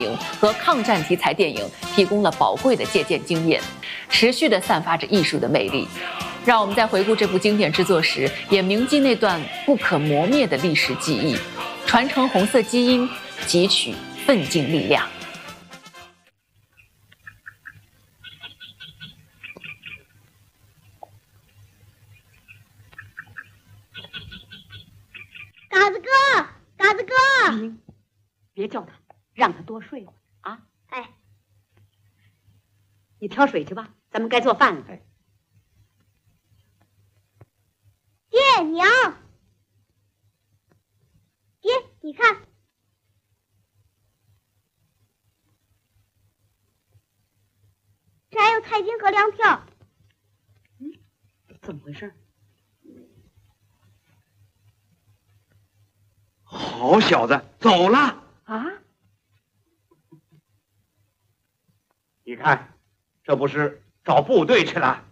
和抗战题材电影提供了宝贵的借鉴经验，持续地散发着艺术的魅力。让我们在回顾这部经典之作时，也铭记那段不可磨灭的历史记忆，传承红色基因，汲取奋进力量。 嘎子哥，嘎子哥， 别叫他，让他多睡会儿啊！ 哎， 你挑水去吧，咱们该做饭了。 爹娘，爹，你看，这还有菜金和粮票。 怎么回事？ 好小子，走了啊！ 你看，这不是找部队去了？